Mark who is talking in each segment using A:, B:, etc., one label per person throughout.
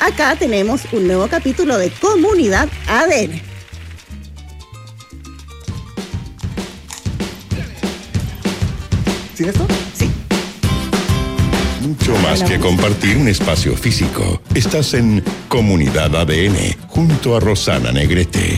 A: acá tenemos un nuevo capítulo de Comunidad ADN.
B: ¿Sí esto?
A: Sí.
C: Mucho más que compartir un espacio físico. Estás en Comunidad ADN junto a Rosana Negrete.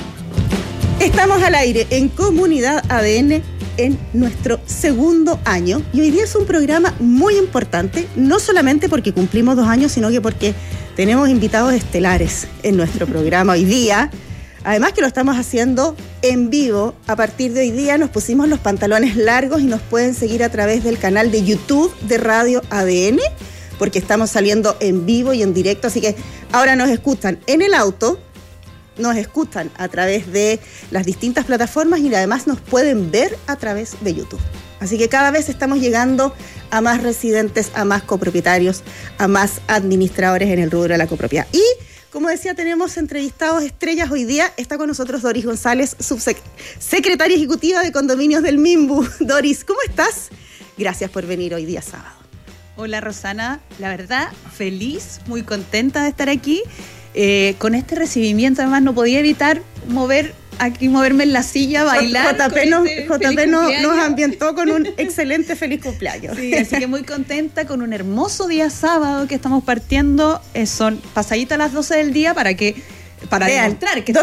A: Estamos al aire en Comunidad ADN en nuestro segundo año y hoy día es un programa muy importante, no solamente porque cumplimos 2 años, sino que porque tenemos invitados estelares en nuestro programa hoy día. Además que lo estamos haciendo en vivo. A partir de hoy día nos pusimos los pantalones largos y nos pueden seguir a través del canal de YouTube de Radio ADN, porque estamos saliendo en vivo y en directo, así que ahora nos escuchan en el auto, nos escuchan a través de las distintas plataformas y además nos pueden ver a través de YouTube. Así que cada vez estamos llegando a más residentes, a más copropietarios, a más administradores en el rubro de la copropiedad. Y, como decía, tenemos entrevistados estrellas hoy día. Está con nosotros Doris González, subsecretaria ejecutiva de Condominios del MIMBU. Doris, ¿cómo estás? Gracias por venir hoy día sábado.
D: Hola Rosana, la verdad, feliz, muy contenta de estar aquí. Con este recibimiento, además, no podía evitar moverme en la silla, bailar.
A: JP nos ambientó con un excelente feliz cumpleaños.
D: Sí, así que muy contenta con un hermoso día sábado que estamos partiendo. Son pasaditas a las 12 del día para demostrar que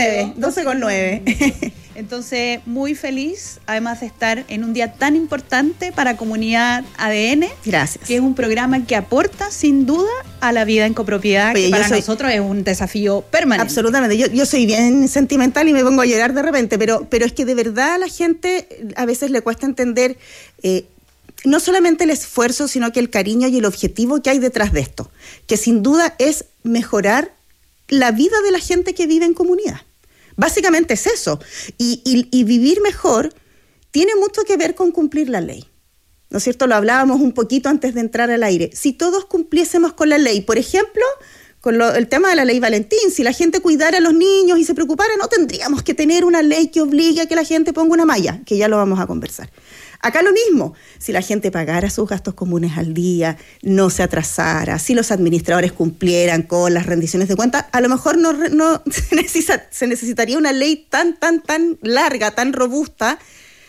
A: 12:09.
D: Entonces, muy feliz, además de estar en un día tan importante para Comunidad ADN.
A: Gracias.
D: Que es un programa que aporta, sin duda, a la vida en copropiedad, que para nosotros es un desafío permanente.
A: Absolutamente. Yo soy bien sentimental y me pongo a llorar de repente, pero es que de verdad a la gente a veces le cuesta entender no solamente el esfuerzo, sino que el cariño y el objetivo que hay detrás de esto, que sin duda es mejorar la vida de la gente que vive en comunidad. Básicamente es eso. Y vivir mejor tiene mucho que ver con cumplir la ley. ¿No es cierto? Lo hablábamos un poquito antes de entrar al aire. Si todos cumpliésemos con la ley, por ejemplo, con el tema de la ley Valentín, si la gente cuidara a los niños y se preocupara, no tendríamos que tener una ley que obligue a que la gente ponga una malla, que ya lo vamos a conversar. Acá lo mismo, si la gente pagara sus gastos comunes al día, no se atrasara, si los administradores cumplieran con las rendiciones de cuentas, a lo mejor no se necesitaría una ley tan larga, tan robusta,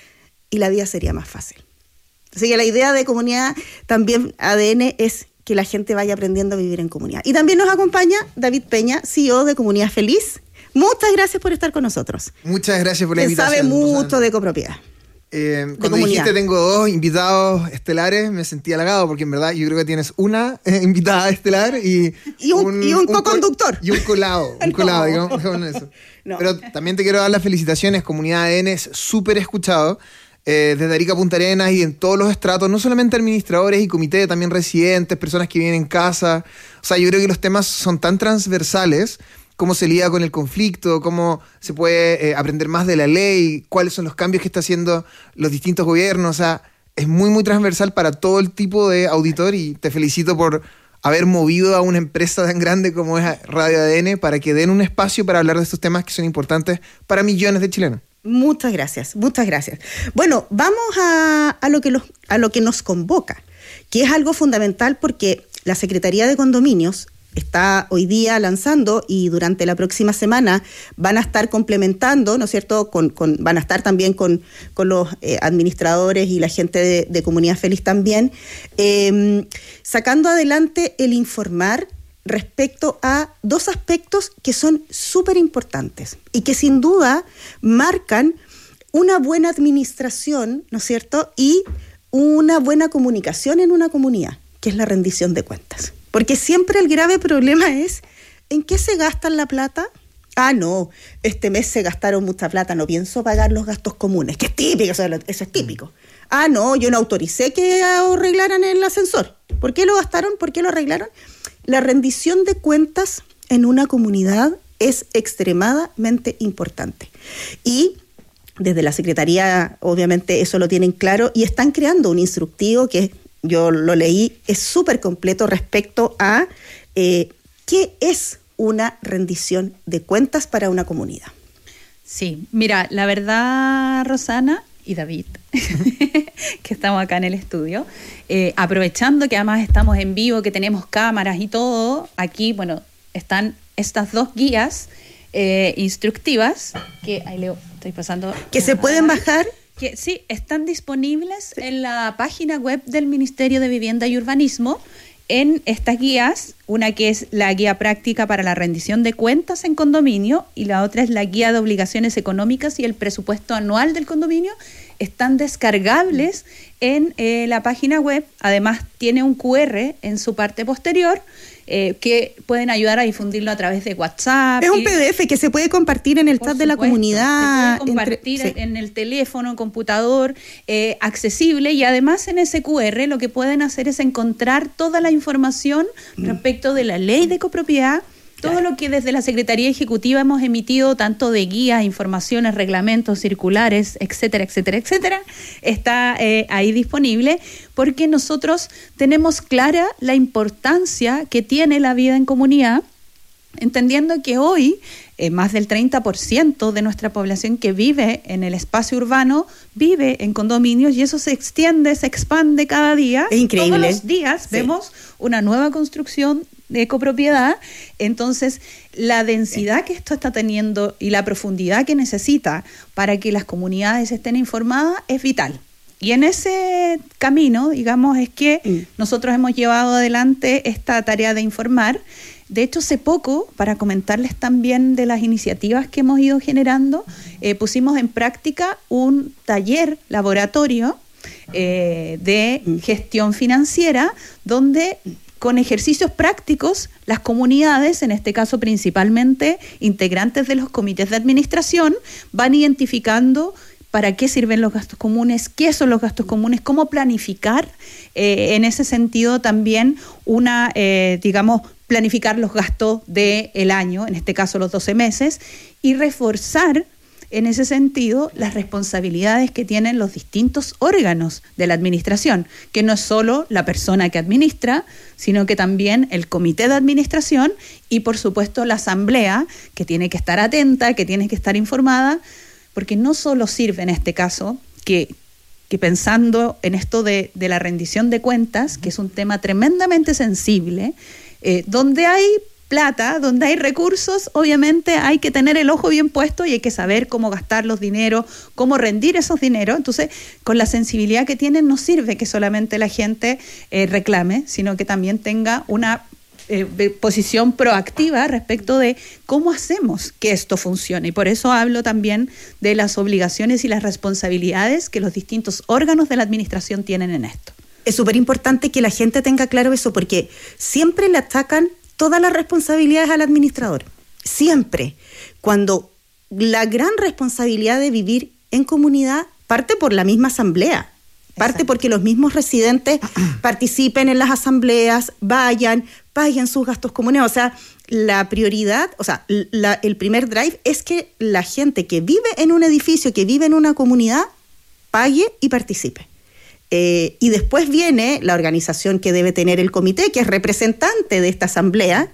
A: y la vida sería más fácil. Así que la idea de Comunidad también ADN es que la gente vaya aprendiendo a vivir en comunidad. Y también nos acompaña David Peña, CEO de Comunidad Feliz. Muchas gracias por estar con nosotros.
B: Muchas gracias por la invitación.
A: Sabe mucho de copropiedad.
B: Cuando dijiste tengo 2 invitados estelares, me sentí halagado porque en verdad yo creo que tienes una invitada estelar y
A: un co-conductor.
B: Y un colado, digamos eso. No. Pero también te quiero dar las felicitaciones. Comunidad ADN es súper escuchado desde Arica a Punta Arenas y en todos los estratos, no solamente administradores y comité, también residentes, personas que viven en casa. O sea, yo creo que los temas son tan transversales. Cómo se lidia con el conflicto, cómo se puede aprender más de la ley, cuáles son los cambios que está haciendo los distintos gobiernos. O sea, es muy, muy transversal para todo el tipo de auditor y te felicito por haber movido a una empresa tan grande como es Radio ADN para que den un espacio para hablar de estos temas que son importantes para millones de chilenos.
A: Muchas gracias. Bueno, vamos a lo que nos convoca, que es algo fundamental porque la Secretaría de Condominios está hoy día lanzando y durante la próxima semana van a estar complementando, ¿no es cierto? Van a estar también con los administradores y la gente de Comunidad Feliz también, sacando adelante el informar respecto a 2 aspectos que son súper importantes y que sin duda marcan una buena administración, ¿no es cierto? Y una buena comunicación en una comunidad, que es la rendición de cuentas. Porque siempre el grave problema es ¿en qué se gastan la plata? Ah, no, este mes se gastaron mucha plata, no pienso pagar los gastos comunes, que es típico, eso es típico. Ah, no, yo no autoricé que arreglaran el ascensor. ¿Por qué lo gastaron? ¿Por qué lo arreglaron? La rendición de cuentas en una comunidad es extremadamente importante. Y desde la Secretaría, obviamente, eso lo tienen claro y están creando un instructivo que yo lo leí, es súper completo respecto a qué es una rendición de cuentas para una comunidad.
D: Sí, mira, la verdad, Rosana, y David, que estamos acá en el estudio, aprovechando que además estamos en vivo, que tenemos cámaras y todo, aquí, bueno, están estas 2 guías instructivas, que ahí le estoy pasando.
A: Que se pueden bajar.
D: Que sí, están disponibles en la página web del Ministerio de Vivienda y Urbanismo, en estas guías, una que es la guía práctica para la rendición de cuentas en condominio y la otra es la guía de obligaciones económicas y el presupuesto anual del condominio. Están descargables en la página web. Además, tiene un QR en su parte posterior que pueden ayudar a difundirlo a través de WhatsApp.
A: Es un PDF que se puede compartir en el chat de la comunidad.
D: Se puede compartir en el teléfono, computador, accesible, y además en ese QR lo que pueden hacer es encontrar toda la información respecto de la ley de copropiedad, todo lo que desde la Secretaría Ejecutiva hemos emitido, tanto de guías, informaciones, reglamentos, circulares, etcétera, etcétera, etcétera, está ahí disponible, porque nosotros tenemos clara la importancia que tiene la vida en comunidad, entendiendo que hoy más del 30% de nuestra población que vive en el espacio urbano vive en condominios, y eso se extiende, se expande cada día.
A: Es increíble.
D: Todos los días vemos una nueva construcción de copropiedad. Entonces, la densidad que esto está teniendo y la profundidad que necesita para que las comunidades estén informadas es vital. Y en ese camino, digamos, es que nosotros hemos llevado adelante esta tarea de informar. De hecho, hace poco, para comentarles también de las iniciativas que hemos ido generando, pusimos en práctica un taller laboratorio de gestión financiera, donde con ejercicios prácticos las comunidades, en este caso principalmente integrantes de los comités de administración, van identificando para qué sirven los gastos comunes, qué son los gastos comunes, cómo planificar, en ese sentido también planificar los gastos del año, en este caso los 12 meses, y reforzar en ese sentido las responsabilidades que tienen los distintos órganos de la administración, que no es solo la persona que administra, sino que también el comité de administración y por supuesto la asamblea, que tiene que estar atenta, que tiene que estar informada, porque no solo sirve en este caso que pensando en esto de la rendición de cuentas, que es un tema tremendamente sensible, donde hay plata, donde hay recursos, obviamente hay que tener el ojo bien puesto y hay que saber cómo gastar los dineros, cómo rendir esos dineros. Entonces, con la sensibilidad que tienen, no sirve que solamente la gente reclame, sino que también tenga una posición proactiva respecto de cómo hacemos que esto funcione. Y por eso hablo también de las obligaciones y las responsabilidades que los distintos órganos de la administración tienen en esto.
A: Es súper importante que la gente tenga claro eso, porque siempre le atacan todas las responsabilidades al administrador. Siempre. Cuando la gran responsabilidad de vivir en comunidad parte por la misma asamblea. Parte porque los mismos residentes participen en las asambleas, paguen sus gastos comunes. O sea, la prioridad, el primer drive es que la gente que vive en un edificio, que vive en una comunidad, pague y participe. Y después viene la organización que debe tener el comité, que es representante de esta asamblea,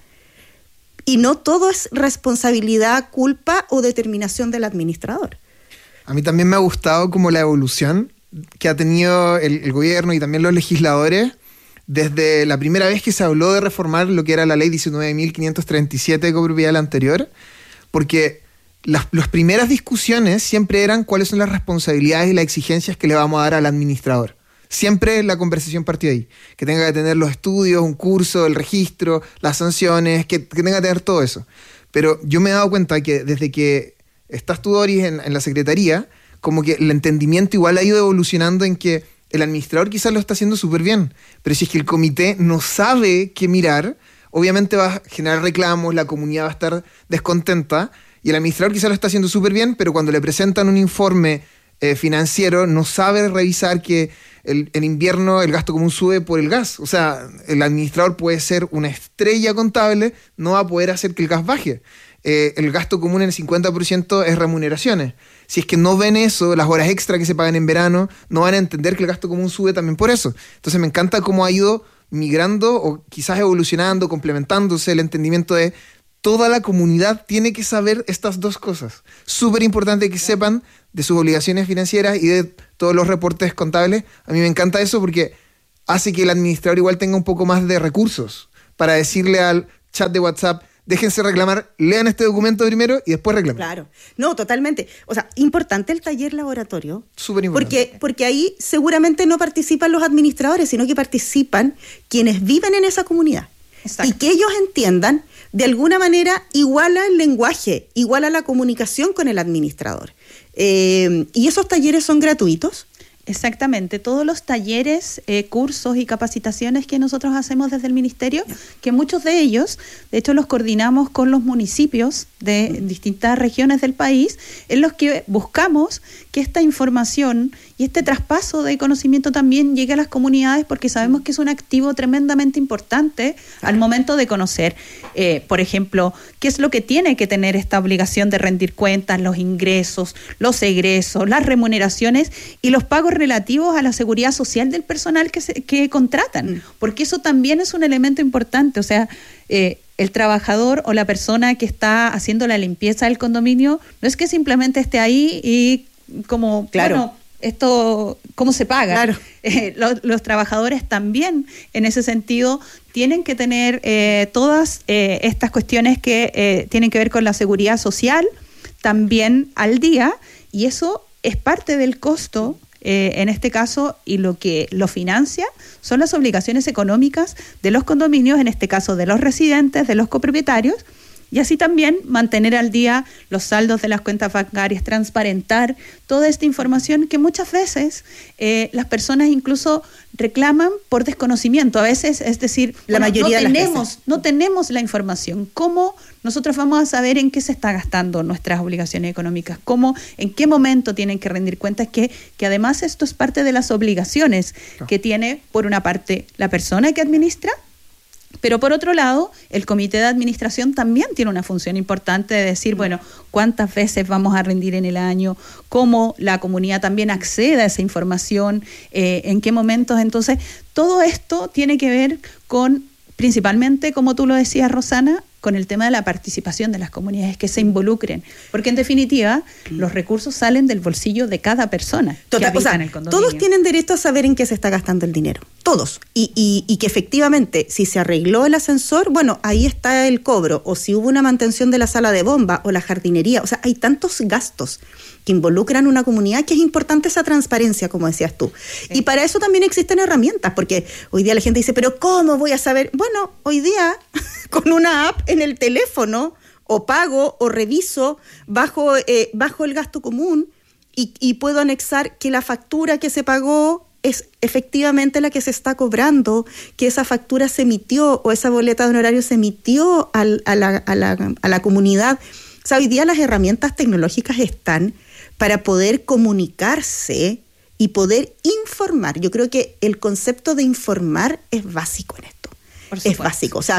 A: y no todo es responsabilidad, culpa o determinación del administrador.
B: A mí también me ha gustado como la evolución que ha tenido el gobierno y también los legisladores desde la primera vez que se habló de reformar lo que era la ley 19.537 de copropiedad, la anterior, porque las primeras discusiones siempre eran cuáles son las responsabilidades y las exigencias que le vamos a dar al administrador. Siempre la conversación partió de ahí, que tenga que tener los estudios, un curso, el registro, las sanciones, que tenga que tener todo eso. Pero yo me he dado cuenta que desde que estás tú, Doris, en la Secretaría, como que el entendimiento igual ha ido evolucionando en que el administrador quizás lo está haciendo súper bien, pero si es que el comité no sabe qué mirar, obviamente va a generar reclamos, la comunidad va a estar descontenta, y el administrador quizás lo está haciendo súper bien, pero cuando le presentan un informe financiero no sabe revisar que en invierno el gasto común sube por el gas. O sea, el administrador puede ser una estrella contable, no va a poder hacer que el gas baje. El gasto común en el 50% es remuneraciones. Si es que no ven eso, las horas extra que se pagan en verano, no van a entender que el gasto común sube también por eso. Entonces me encanta cómo ha ido migrando o quizás evolucionando, complementándose el entendimiento de toda la comunidad tiene que saber estas dos cosas. Súper importante que sepan de sus obligaciones financieras y de todos los reportes contables. A mí me encanta eso porque hace que el administrador igual tenga un poco más de recursos para decirle al chat de WhatsApp: déjense reclamar, lean este documento primero y después reclamen.
A: Claro, no, totalmente. O sea, importante el taller laboratorio.
B: Súper importante.
A: Porque ahí seguramente no participan los administradores, sino que participan quienes viven en esa comunidad. Exacto. Y que ellos entiendan, de alguna manera, iguala el lenguaje, iguala la comunicación con el administrador. ¿Y esos talleres son gratuitos?
D: Exactamente, todos los talleres, cursos y capacitaciones que nosotros hacemos desde el Ministerio, que muchos de ellos, de hecho los coordinamos con los municipios de distintas regiones del país, en los que buscamos que esta información y este traspaso de conocimiento también llegue a las comunidades, porque sabemos que es un activo tremendamente importante al momento de conocer, por ejemplo, qué es lo que tiene que tener esta obligación de rendir cuentas, los ingresos, los egresos, las remuneraciones y los pagos relativos a la seguridad social del personal que contratan, porque eso también es un elemento importante. O sea, el trabajador o la persona que está haciendo la limpieza del condominio no es que simplemente esté ahí y como,
A: claro,
D: bueno, esto, ¿cómo se paga?
A: Claro.
D: Los trabajadores también, en ese sentido, tienen que tener todas estas cuestiones que tienen que ver con la seguridad social también al día, y eso es parte del costo. En este caso, y lo que lo financia son las obligaciones económicas de los condominios, en este caso de los residentes, de los copropietarios, y así también mantener al día los saldos de las cuentas bancarias, transparentar toda esta información que muchas veces las personas incluso reclaman por desconocimiento. A veces, es decir,
A: la mayoría
D: no tenemos la información. ¿Cómo nosotros vamos a saber en qué se está gastando nuestras obligaciones económicas? ¿En qué momento tienen que rendir cuentas? Que además esto es parte de las obligaciones que tiene, por una parte, la persona que administra, pero por otro lado, el comité de administración también tiene una función importante de decir, bueno, cuántas veces vamos a rendir en el año, cómo la comunidad también accede a esa información, en qué momentos. Entonces, todo esto tiene que ver con, principalmente, como tú lo decías, Rosana, con el tema de la participación de las comunidades, que se involucren, porque en definitiva los recursos salen del bolsillo de cada persona que habita en el condominio.
A: Todos tienen derecho a saber en qué se está gastando el dinero, todos, y que efectivamente si se arregló el ascensor, bueno, ahí está el cobro, o si hubo una mantención de la sala de bomba o la jardinería. O sea, hay tantos gastos que involucran una comunidad que es importante esa transparencia, como decías tú. Sí. Y para eso también existen herramientas, porque hoy día la gente dice, pero ¿cómo voy a saber? Bueno, hoy día con una app en el teléfono, o pago o reviso bajo el gasto común y puedo anexar que la factura que se pagó es efectivamente la que se está cobrando, que esa factura se emitió o esa boleta de honorario se emitió a la comunidad. O sea, hoy día las herramientas tecnológicas están para poder comunicarse y poder informar. Yo creo que el concepto de informar es básico en esto. Es básico. O sea,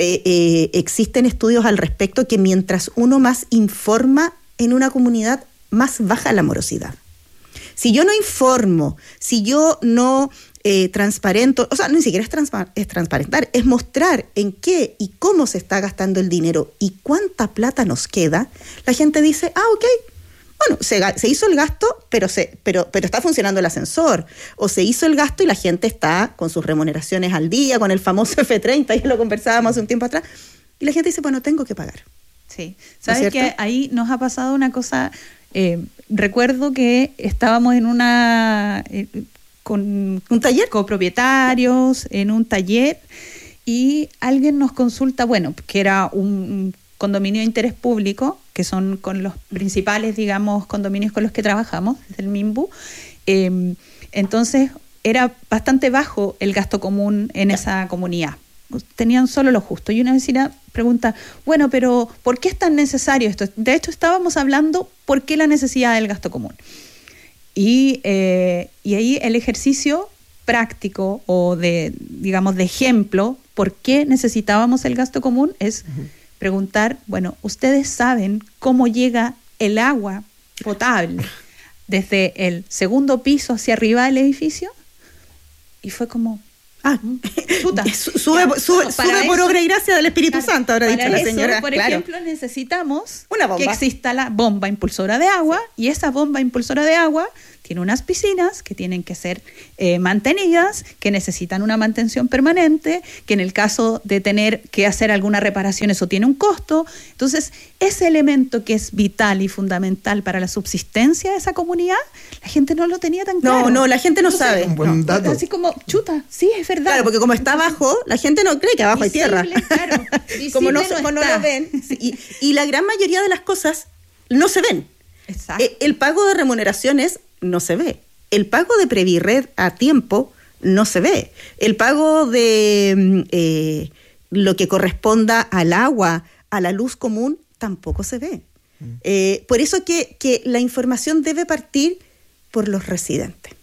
A: existen estudios al respecto que mientras uno más informa en una comunidad, más baja la morosidad. Si yo no informo, si yo no transparento, o sea, ni siquiera es transparentar, es mostrar en qué y cómo se está gastando el dinero y cuánta plata nos queda, la gente dice, ok, bueno, se hizo el gasto, pero está funcionando el ascensor, o se hizo el gasto y la gente está con sus remuneraciones al día, con el famoso F30, ya lo conversábamos hace un tiempo atrás, y la gente dice, bueno, tengo que pagar.
D: Sí, sabes que ahí nos ha pasado una cosa, recuerdo que estábamos en con un taller con propietarios, en un taller, y alguien nos consulta, bueno, que era un condominio de interés público, que son con los principales, digamos, condominios con los que trabajamos, desde el MIMBU. Entonces, era bastante bajo el gasto común en esa comunidad. Tenían solo lo justo. Y una vecina pregunta, bueno, pero ¿por qué es tan necesario esto? De hecho, estábamos hablando por qué la necesidad del gasto común. Y ahí el ejercicio práctico o de ejemplo, ¿por qué necesitábamos el gasto común? Es preguntar, bueno, ¿ustedes saben cómo llega el agua potable desde el segundo piso hacia arriba del edificio? Y fue como,
A: Chuta. Sube por obra y gracia del Espíritu Santo, habrá dicho la señora.
D: Por ejemplo, necesitamos que exista la bomba impulsora de agua, y esa bomba impulsora de agua tiene unas piscinas que tienen que ser mantenidas, que necesitan una mantención permanente, que en el caso de tener que hacer alguna reparación eso tiene un costo. Entonces, ese elemento que es vital y fundamental para la subsistencia de esa comunidad, la gente no lo tenía tan claro.
A: No, la gente no sabe.
B: Un buen dato.
D: Así como, chuta, sí, es verdad.
A: Claro, porque como está abajo, la gente no cree que abajo
D: visible,
A: hay tierra.
D: Claro,
A: como no lo ven. Y la gran mayoría de las cosas no se ven.
D: Exacto.
A: El pago de remuneraciones no se ve. El pago de Previred a tiempo no se ve. El pago de lo que corresponda al agua, a la luz común, tampoco se ve. Por eso que la información debe partir por los residentes.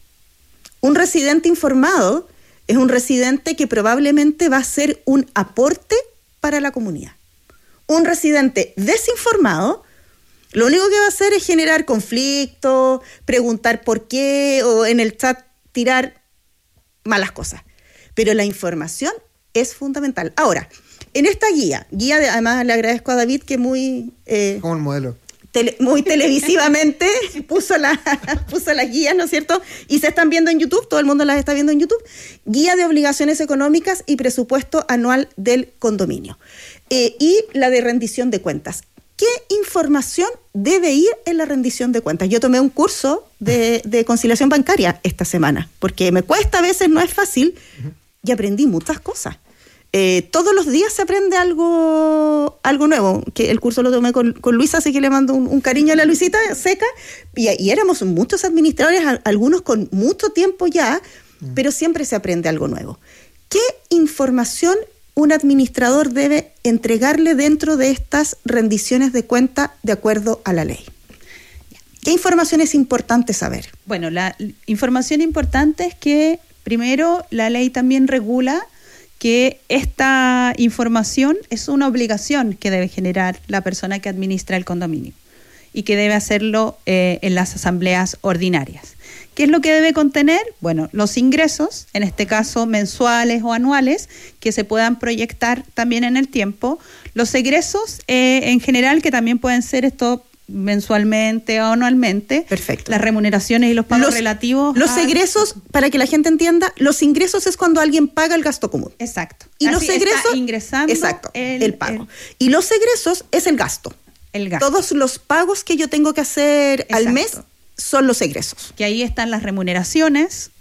A: Un residente informado es un residente que probablemente va a ser un aporte para la comunidad. Un residente desinformado lo único que va a hacer es generar conflicto, preguntar por qué, o en el chat tirar malas cosas. Pero la información es fundamental. Ahora, en esta guía además le agradezco a David que muy...
B: como el modelo.
A: Muy televisivamente puso las guías, ¿no es cierto? Y se están viendo en YouTube, todo el mundo las está viendo en YouTube. Guía de obligaciones económicas y presupuesto anual del condominio. Y la de rendición de cuentas. ¿Qué información debe ir en la rendición de cuentas? Yo tomé un curso de conciliación bancaria esta semana, porque me cuesta, a veces no es fácil, y aprendí muchas cosas. Todos los días se aprende algo nuevo, que el curso lo tomé con Luisa, así que le mando un cariño a la Luisita Seca, y éramos muchos administradores, algunos con mucho tiempo ya, pero siempre se aprende algo nuevo. ¿Qué información un administrador debe entregarle dentro de estas rendiciones de cuenta de acuerdo a la ley? ¿Qué información es importante saber?
D: Bueno, la información importante es que, primero, la ley también regula que esta información es una obligación que debe generar la persona que administra el condominio y que debe hacerlo en las asambleas ordinarias. ¿Qué es lo que debe contener? Bueno, los ingresos, en este caso mensuales o anuales, que se puedan proyectar también en el tiempo. Los egresos, en general, que también pueden ser esto mensualmente o anualmente.
A: Perfecto.
D: Las remuneraciones y los pagos relativos.
A: Los egresos, para que la gente entienda, los ingresos es cuando alguien paga el gasto común.
D: Exacto.
A: Y
D: así
A: los egresos,
D: está ingresando
A: exacto, el pago. Y los egresos es el gasto.
D: El gasto.
A: Todos los pagos que yo tengo que hacer al mes son los egresos.
D: Que ahí están las remuneraciones,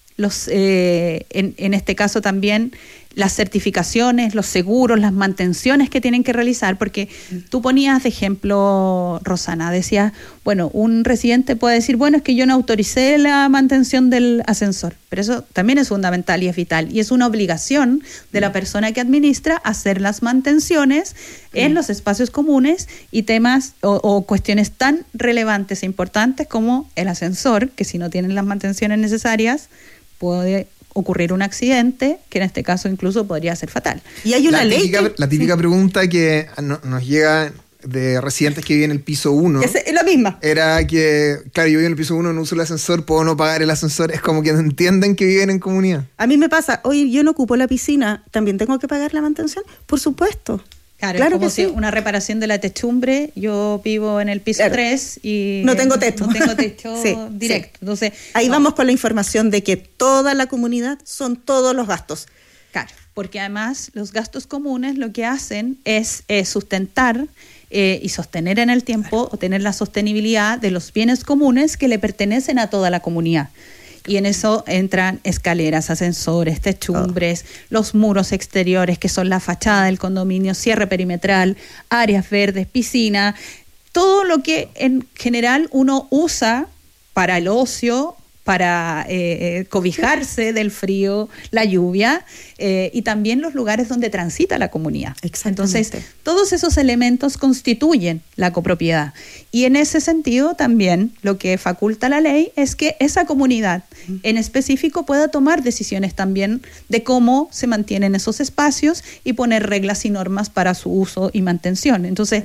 D: en este caso también las certificaciones, los seguros, las mantenciones que tienen que realizar, porque tú ponías de ejemplo, Rosana, decías, bueno, un residente puede decir, bueno, es que yo no autoricé la mantención del ascensor, pero eso también es fundamental y es vital, y es una obligación de la persona que administra hacer las mantenciones en los espacios comunes y temas o cuestiones tan relevantes e importantes como el ascensor, que si no tienen las mantenciones necesarias, puede ocurrir un accidente que en este caso incluso podría ser fatal.
A: Y hay una ley.
B: La típica pregunta que nos llega de residentes que viven en el piso 1.
A: Es la misma.
B: Era que, claro, yo vivo en el piso 1, no uso el ascensor, puedo no pagar el ascensor. Es como que no entienden que viven en comunidad.
A: A mí me pasa, oye, yo no ocupo la piscina, ¿también tengo que pagar la mantención? Por supuesto.
D: Claro, es como si una reparación de la techumbre, yo vivo en el piso 3 y
A: no tengo techo.
D: No tengo techo directo. Sí. Entonces,
A: ahí vamos con la información de que toda la comunidad son todos los gastos.
D: Claro, porque además los gastos comunes lo que hacen es sustentar y sostener en el tiempo o tener la sostenibilidad de los bienes comunes que le pertenecen a toda la comunidad. Y en eso entran escaleras, ascensores, techumbres, los muros exteriores, que son la fachada del condominio, cierre perimetral, áreas verdes, piscina, todo lo que en general uno usa para el ocio, para cobijarse del frío, la lluvia, y también los lugares donde transita la comunidad. Entonces, todos esos elementos constituyen la copropiedad. Y en ese sentido también lo que faculta la ley es que esa comunidad en específico pueda tomar decisiones también de cómo se mantienen esos espacios y poner reglas y normas para su uso y mantención. Entonces,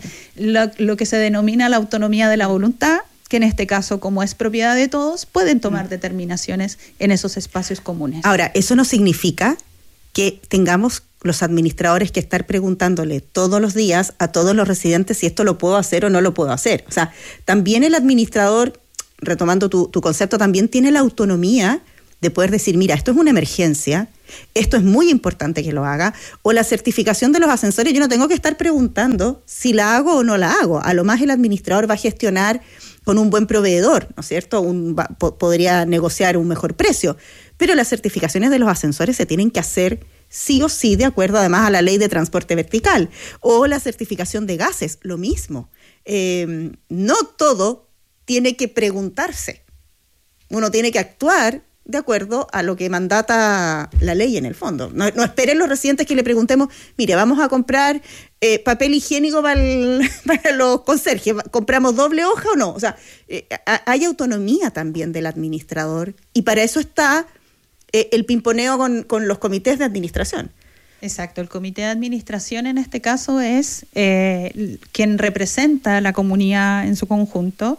D: lo que se denomina la autonomía de la voluntad, que en este caso, como es propiedad de todos, pueden tomar determinaciones en esos espacios comunes.
A: Ahora, eso no significa que tengamos los administradores que estar preguntándole todos los días a todos los residentes si esto lo puedo hacer o no lo puedo hacer. O sea, también el administrador, retomando tu concepto, también tiene la autonomía de poder decir, mira, esto es una emergencia, esto es muy importante que lo haga, o la certificación de los ascensores, yo no tengo que estar preguntando si la hago o no la hago. A lo más el administrador va a gestionar con un buen proveedor, ¿no es cierto? Podría negociar un mejor precio, pero las certificaciones de los ascensores se tienen que hacer sí o sí, de acuerdo además a la ley de transporte vertical, o la certificación de gases, lo mismo. No todo tiene que preguntarse, uno tiene que actuar de acuerdo a lo que mandata la ley en el fondo. No esperen los residentes que le preguntemos, mire, vamos a comprar papel higiénico para los conserjes, ¿compramos doble hoja o no? O sea, hay autonomía también del administrador y para eso está el pimponeo con los comités de administración.
D: Exacto, el comité de administración en este caso es quien representa a la comunidad en su conjunto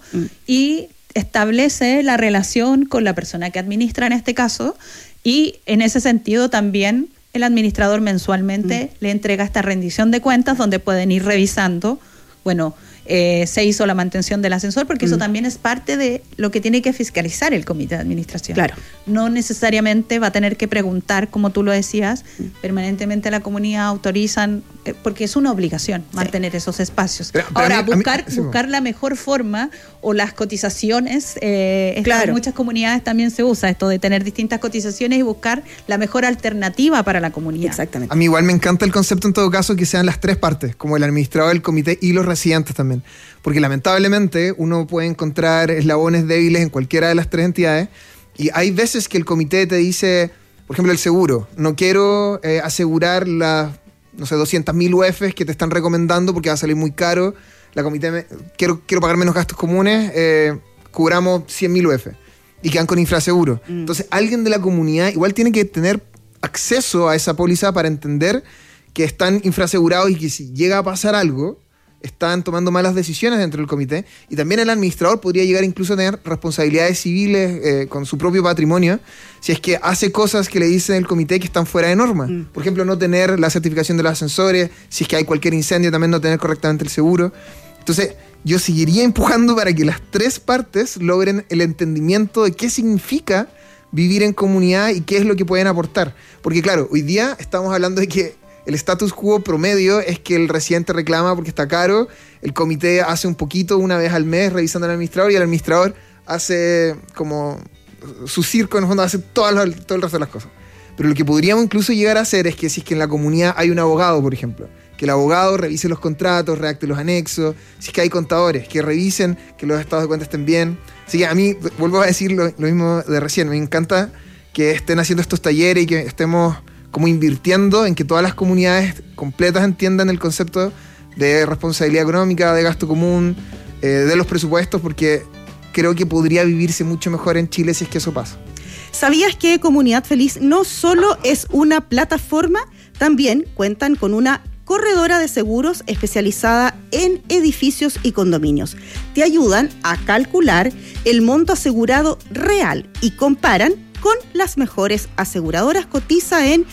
D: y establece la relación con la persona que administra en este caso y en ese sentido también el administrador mensualmente le entrega esta rendición de cuentas donde pueden ir revisando, bueno, se hizo la mantención del ascensor porque eso también es parte de lo que tiene que fiscalizar el comité de administración.
A: Claro.
D: No necesariamente va a tener que preguntar, como tú lo decías, permanentemente a la comunidad autorizan, porque es una obligación mantener esos espacios. Pero ahora, buscar la mejor forma o las cotizaciones, claro. En muchas comunidades también se usa esto de tener distintas cotizaciones y buscar la mejor alternativa para la comunidad.
A: Exactamente.
B: A mí igual me encanta el concepto en todo caso que sean las tres partes, como el administrador, el comité y los residentes también. Porque lamentablemente uno puede encontrar eslabones débiles en cualquiera de las tres entidades y hay veces que el comité te dice, por ejemplo el seguro, no quiero asegurar las, no sé, 200.000 UFs que te están recomendando porque va a salir muy caro, la comité quiero pagar menos gastos comunes, cubramos 100.000 UF y quedan con infraseguro. Entonces alguien de la comunidad igual tiene que tener acceso a esa póliza para entender que están infrasegurados y que si llega a pasar algo están tomando malas decisiones dentro del comité y también el administrador podría llegar incluso a tener responsabilidades civiles con su propio patrimonio si es que hace cosas que le dicen el comité que están fuera de norma. Por ejemplo, no tener la certificación de los ascensores, si es que hay cualquier incendio también no tener correctamente el seguro. Entonces yo seguiría empujando para que las tres partes logren el entendimiento de qué significa vivir en comunidad y qué es lo que pueden aportar. Porque claro, hoy día estamos hablando de que el status quo promedio es que el residente reclama porque está caro, el comité hace un poquito una vez al mes revisando al administrador y el administrador hace como su circo, en el fondo hace todo el resto de las cosas. Pero lo que podríamos incluso llegar a hacer es que si es que en la comunidad hay un abogado, por ejemplo, que el abogado revise los contratos, redacte los anexos, si es que hay contadores, que revisen que los estados de cuenta estén bien. Así que a mí, vuelvo a decir lo mismo de recién, me encanta que estén haciendo estos talleres y que estemos como invirtiendo en que todas las comunidades completas entiendan el concepto de responsabilidad económica, de gasto común, de los presupuestos, porque creo que podría vivirse mucho mejor en Chile si es que eso pasa.
A: ¿Sabías que Comunidad Feliz no solo es una plataforma? También cuentan con una corredora de seguros especializada en edificios y condominios. Te ayudan a calcular el monto asegurado real y comparan con las mejores aseguradoras. Cotiza en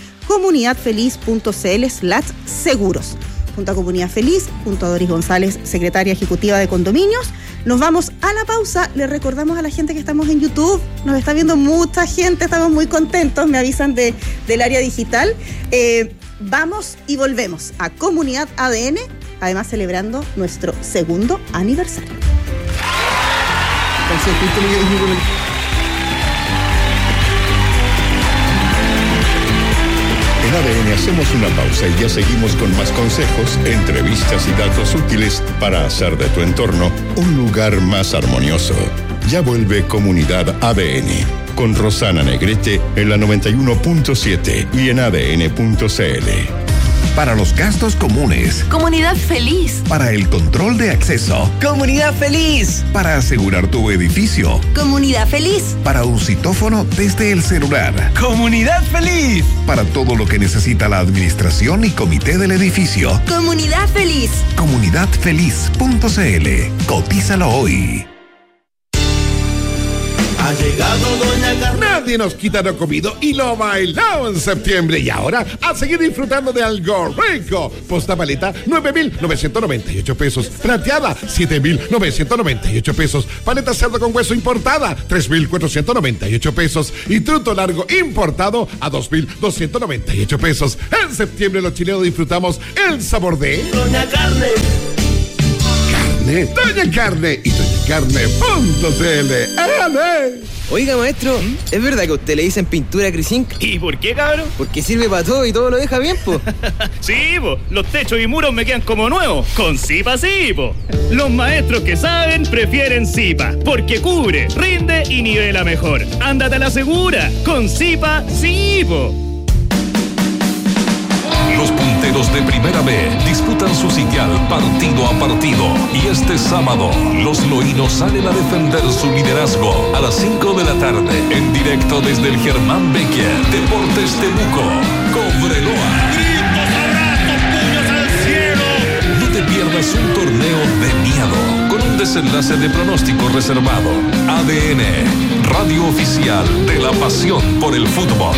A: comunidadfeliz.cl/seguros. Junto a Comunidad Feliz, junto a Doris González, secretaria ejecutiva de Condominios, nos vamos a la pausa. Le recordamos a la gente que estamos en YouTube, nos está viendo mucha gente, estamos muy contentos, me avisan del área digital. Vamos y volvemos a Comunidad ADN, además celebrando nuestro 2º aniversario.
C: En ADN hacemos una pausa y ya seguimos con más consejos, entrevistas y datos útiles para hacer de tu entorno un lugar más armonioso. Ya vuelve Comunidad ADN con Rosana Negrete en la 91.7 y en ADN.cl.
E: Para los gastos comunes.
F: Comunidad Feliz.
E: Para el control de acceso.
F: Comunidad Feliz.
E: Para asegurar tu edificio.
F: Comunidad Feliz.
E: Para un citófono desde el celular.
F: Comunidad Feliz.
E: Para todo lo que necesita la administración y comité del edificio.
F: Comunidad Feliz.
E: Comunidadfeliz.cl. Cotízalo hoy.
G: Ha llegado Doña Carmen. Nadie nos quita lo comido y lo bailado en septiembre. Y ahora, a seguir disfrutando de algo rico. Posta paleta, 9.998 pesos. Plateada, 7.998 pesos. Paleta cerdo con hueso importada, 3.498 pesos. Y truto largo importado a 2.298 pesos. En septiembre los chilenos disfrutamos el sabor de
F: Doña Carne.
G: Doña Carne y doñacarne.cl. ¡Ale!
F: Oiga, maestro, ¿es verdad que a usted le dicen pintura Crisink?
H: ¿Y por qué, cabrón?
F: Porque sirve para todo y todo lo deja bien, po.
H: Sí, po, los techos y muros me quedan como nuevos. Con Zipa sí, po. Los maestros que saben prefieren Zipa, porque cubre, rinde y nivela mejor. Ándate a la segura, con Zipa sí, po.
I: Los punteros de Primera B disputan su sitial partido a partido y este sábado los loínos salen a defender su liderazgo a las 5 de la tarde en directo desde el Germán Becker Deportes Temuco, Cobreloa.
H: ¡Gritos, abrazos, puños al cielo!
I: No te pierdas un torneo de miedo con un desenlace de pronóstico reservado. ADN, radio oficial de la pasión por el fútbol.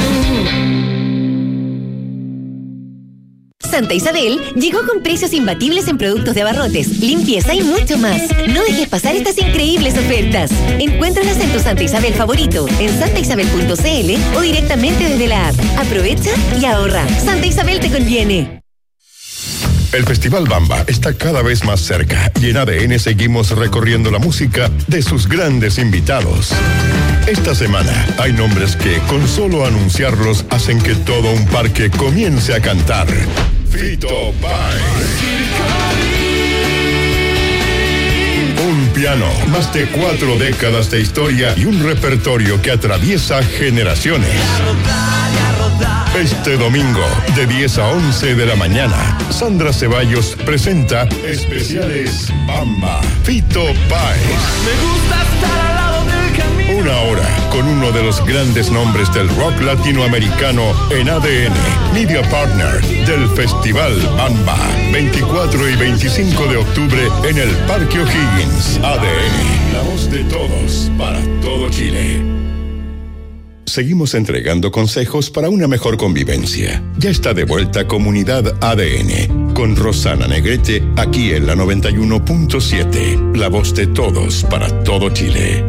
J: Santa Isabel llegó con precios imbatibles en productos de abarrotes, limpieza y mucho más. No dejes pasar estas increíbles ofertas. Encuéntralas en tu Santa Isabel favorito, en santaisabel.cl o directamente desde la app. Aprovecha y ahorra. Santa Isabel te conviene.
C: El Festival Bamba está cada vez más cerca y en ADN seguimos recorriendo la música de sus grandes invitados. Esta semana hay nombres que con solo anunciarlos hacen que todo un parque comience a cantar. Fito Páez. Un piano, más de 4 décadas de historia y un repertorio que atraviesa generaciones. Este domingo, de 10 a 11 de la mañana, Sandra Ceballos presenta Especiales Bamba, Fito Páez.
H: Me gusta estar al lado del camino.
C: Una hora con uno de los grandes nombres del rock latinoamericano en ADN, Media Partner del Festival Bamba, 24 y 25 de octubre en el Parque O'Higgins. ADN, la voz de todos para todo Chile. Seguimos entregando consejos para una mejor convivencia. Ya está de vuelta Comunidad ADN con Rosana Negrete aquí en la 91.7, la voz de todos para todo Chile.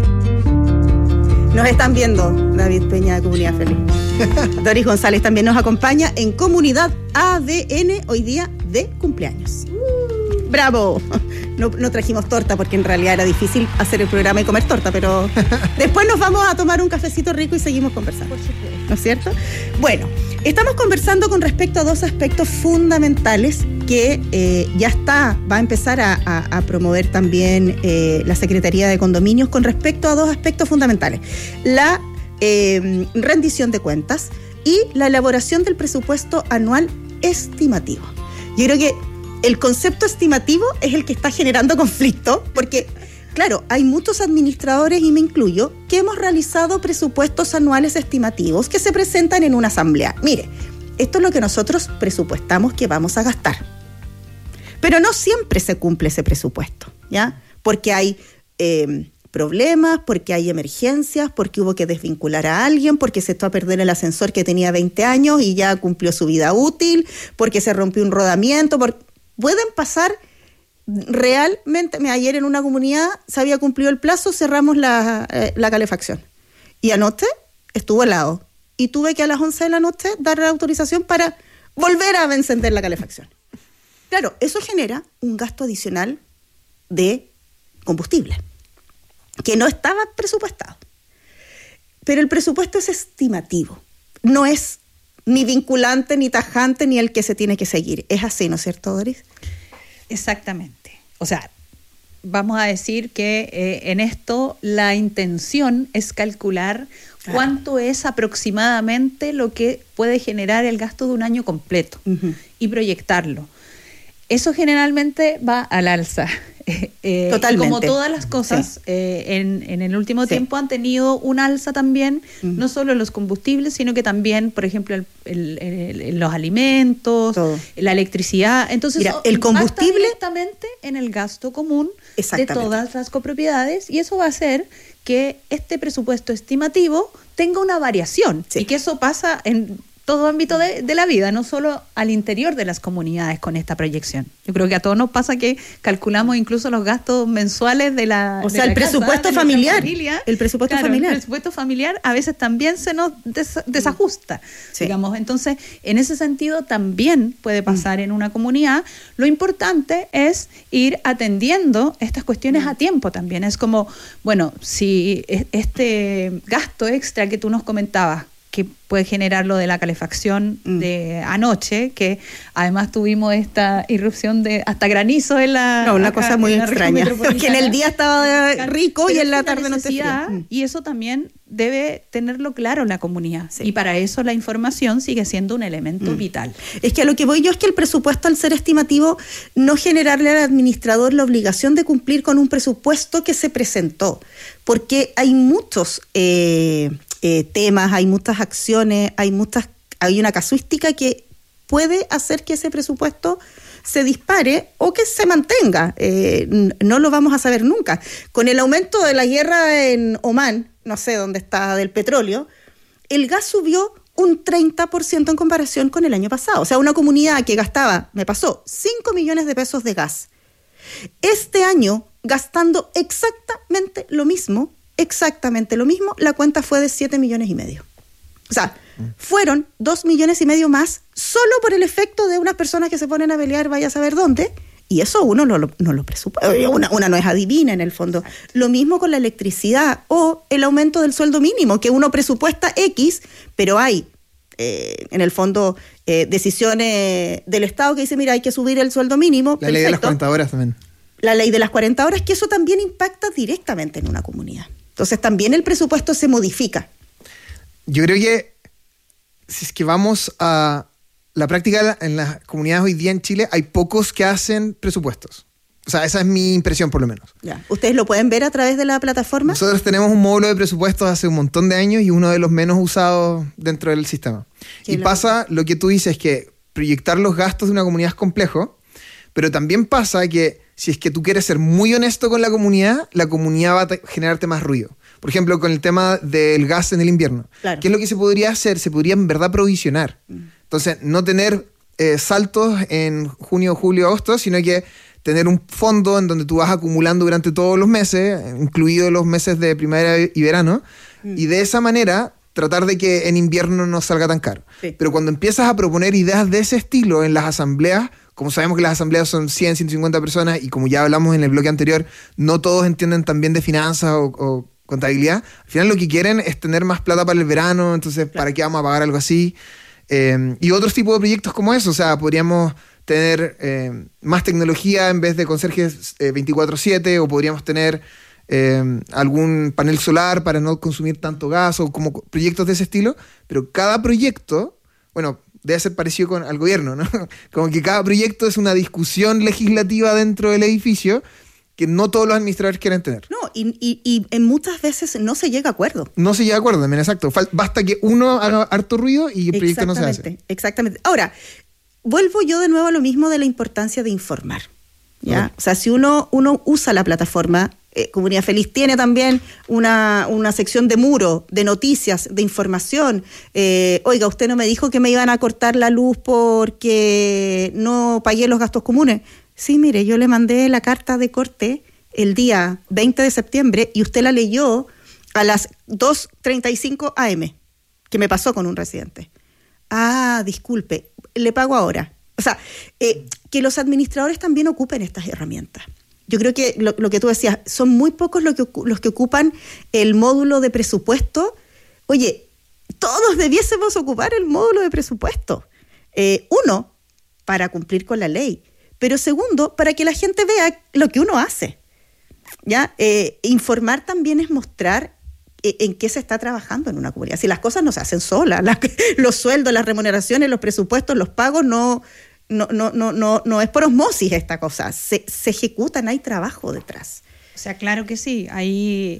A: Nos están viendo, David Peña de Comunidad Feliz. Doris González también nos acompaña en Comunidad ADN hoy día de cumpleaños. ¡Bravo! No trajimos torta porque en realidad era difícil hacer el programa y comer torta, pero después nos vamos a tomar un cafecito rico y seguimos conversando. Por supuesto. ¿No es cierto? Bueno, estamos conversando con respecto a 2 aspectos fundamentales que va a empezar a promover también la Secretaría de Condominios con respecto a 2 aspectos fundamentales. La rendición de cuentas y la elaboración del presupuesto anual estimativo. Yo creo que el concepto estimativo es el que está generando conflicto, porque, claro, hay muchos administradores, y me incluyo, que hemos realizado presupuestos anuales estimativos que se presentan en una asamblea. Mire, esto es lo que nosotros presupuestamos que vamos a gastar. Pero no siempre se cumple ese presupuesto, ¿ya? Porque hay problemas, porque hay emergencias, porque hubo que desvincular a alguien, porque se echó a perder el ascensor que tenía 20 años y ya cumplió su vida útil, porque se rompió un rodamiento, pueden pasar realmente. Ayer en una comunidad se había cumplido el plazo, cerramos la calefacción. Y anoche estuvo helado. Y tuve que a las 11 de la noche dar la autorización para volver a encender la calefacción. Claro, eso genera un gasto adicional de combustible, que no estaba presupuestado. Pero el presupuesto es estimativo. No es ni vinculante, ni tajante, ni el que se tiene que seguir. Es así, ¿no es cierto, Doris?
D: Exactamente. O sea, vamos a decir que en esto la intención es calcular cuánto es aproximadamente lo que puede generar el gasto de un año completo y proyectarlo. Eso generalmente va al alza.
A: Totalmente.
D: Y como todas las cosas, en el último tiempo han tenido un alza también, no solo en los combustibles, sino que también, por ejemplo, los alimentos, todo, la electricidad. Entonces,
A: mira, el combustible
D: directamente en el gasto común de todas las copropiedades, y eso va a hacer que este presupuesto estimativo tenga una variación, y que eso pasa en todo ámbito de la vida, no solo al interior de las comunidades con esta proyección. Yo creo que a todos nos pasa que calculamos incluso los gastos mensuales de la
A: O sea, el presupuesto familiar. El presupuesto familiar.
D: El presupuesto familiar a veces también se nos desajusta, digamos. Entonces, en ese sentido también puede pasar en una comunidad. Lo importante es ir atendiendo estas cuestiones a tiempo también. Es como, bueno, si este gasto extra que tú nos comentabas, que puede generar lo de la calefacción de anoche, que además tuvimos esta irrupción de hasta granizo en la...
A: No, una cosa muy extraña, que en el día estaba rico y en la tarde no te fría.
D: Y eso también debe tenerlo claro la comunidad. Y para eso la información sigue siendo un elemento vital.
A: Es que a lo que voy yo es que el presupuesto, al ser estimativo, no generarle al administrador la obligación de cumplir con un presupuesto que se presentó, porque hay muchos... temas, hay muchas acciones, hay una casuística que puede hacer que ese presupuesto se dispare o que se mantenga. No lo vamos a saber nunca. Con el aumento de la guerra en Omán, no sé dónde está, del petróleo, el gas subió un 30% en comparación con el año pasado. O sea, una comunidad que gastaba, me pasó, 5 millones de pesos de gas. Este año, gastando exactamente lo mismo, la cuenta fue de 7,5 millones. O sea, fueron 2,5 millones más solo por el efecto de unas personas que se ponen a pelear, vaya a saber dónde, y eso uno no lo presupuesta. Una no es adivina en el fondo. Lo mismo con la electricidad o el aumento del sueldo mínimo, que uno presupuesta X, pero hay en el fondo decisiones del Estado que dice, mira, hay que subir el sueldo mínimo.
B: La ley de las 40 horas también.
A: La ley de las 40 horas, que eso también impacta directamente en una comunidad. Entonces también el presupuesto se modifica.
B: Yo creo que si es que vamos a la práctica en las comunidades hoy día en Chile, hay pocos que hacen presupuestos. O sea, esa es mi impresión por lo menos.
A: Ya. ¿Ustedes lo pueden ver a través de la plataforma?
B: Nosotros tenemos un módulo de presupuestos hace un montón de años y uno de los menos usados dentro del sistema. Y pasa lo que tú dices, que proyectar los gastos de una comunidad es complejo, pero también pasa que si es que tú quieres ser muy honesto con la comunidad va a generarte más ruido. Por ejemplo, con el tema del gas en el invierno. Claro. ¿Qué es lo que se podría hacer? Se podría en verdad provisionar. Entonces, no tener saltos en junio, julio, agosto, sino que tener un fondo en donde tú vas acumulando durante todos los meses, incluidos los meses de primavera y verano, y de esa manera tratar de que en invierno no salga tan caro. Sí. Pero cuando empiezas a proponer ideas de ese estilo en las asambleas, como sabemos que las asambleas son 100, 150 personas y como ya hablamos en el bloque anterior, no todos entienden tan bien de finanzas o contabilidad. Al final lo que quieren es tener más plata para el verano, entonces ¿para qué vamos a pagar algo así? Y otros tipos de proyectos como eso, o sea, podríamos tener más tecnología en vez de conserjes 24/7, o podríamos tener algún panel solar para no consumir tanto gas, o como proyectos de ese estilo, pero cada proyecto, bueno, debe ser parecido al gobierno, ¿no? Como que cada proyecto es una discusión legislativa dentro del edificio que no todos los administradores quieren tener.
A: No, y en muchas veces no se llega a acuerdo.
B: No se llega a acuerdo, también, exacto. Basta que uno haga harto ruido y el proyecto no se hace.
A: Exactamente. Ahora, vuelvo yo de nuevo a lo mismo de la importancia de informar, ¿ya? Okay. O sea, si uno usa la plataforma, Comunidad Feliz tiene también una sección de muro, de noticias, de información. Oiga, usted no me dijo que me iban a cortar la luz porque no pagué los gastos comunes. Sí, mire, yo le mandé la carta de corte el día 20 de septiembre y usted la leyó a las 2:35 a.m., que me pasó con un residente. Ah, disculpe, le pago ahora. O sea, que los administradores también ocupen estas herramientas. Yo creo que lo que tú decías, son muy pocos los que ocupan el módulo de presupuesto. Oye, todos debiésemos ocupar el módulo de presupuesto. Uno, para cumplir con la ley. Pero segundo, para que la gente vea lo que uno hace. ¿Ya? Informar también es mostrar en qué se está trabajando en una comunidad. Si las cosas no se hacen solas, los sueldos, las remuneraciones, los presupuestos, los pagos, no es por osmosis esta cosa. Se ejecutan, hay trabajo detrás.
D: O sea, claro que sí. Hay